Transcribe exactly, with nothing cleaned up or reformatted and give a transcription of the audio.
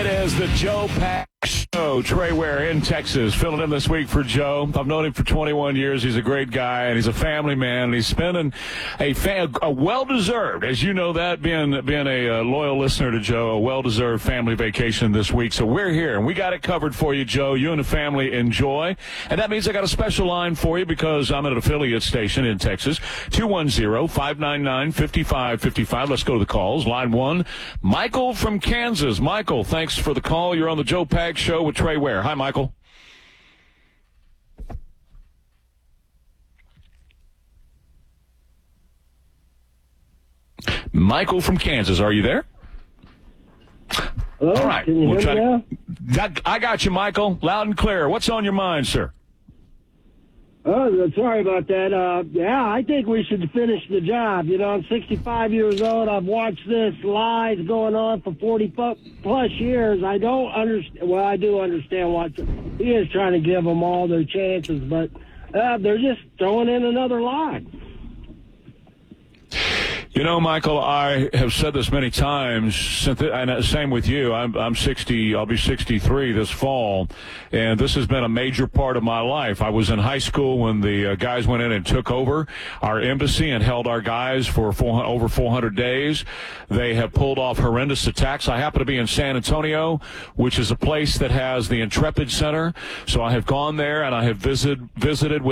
It is the Joe Pack Show. Trey Ware in Texas, filling in this week for Joe. I've known him for twenty-one years. He's a great guy, and he's a family man, and he's spending a, fa- a well-deserved, as you know that, being being a, uh loyal listener to Joe, a well-deserved family vacation this week. So we're here, and we got it covered for you, Joe. You and the family enjoy. And that means I got a special line for you because I'm at an affiliate station in Texas, two one zero, five nine nine, five five five five. Let's go to the calls. Line one, Michael from Kansas. Michael, thanks for the call. You're on the Joe Pags Show with Trey Ware. Hi, Michael. Michael from Kansas, are you there? Hello? All right. Can you We'll hear try me to, now? I got you, Michael. Loud and clear. What's on your mind, sir? Oh, sorry about that. Uh, yeah, I think we should finish the job. You know, I'm sixty-five years old. I've watched this lies going on for forty plus years. I don't understand. Well, I do understand what he is trying to give them all their chances, but uh, they're just throwing in another lie. You know, Michael, I have said this many times, and same with you. I'm, I'm sixty, I'll be sixty-three this fall, and this has been a major part of my life. I was in high school when the uh, guys went in and took over our embassy and held our guys for four, over four hundred days. They have pulled off horrendous attacks. I happen to be in San Antonio, which is a place that has the Intrepid Center, so I have gone there and I have visit, visited with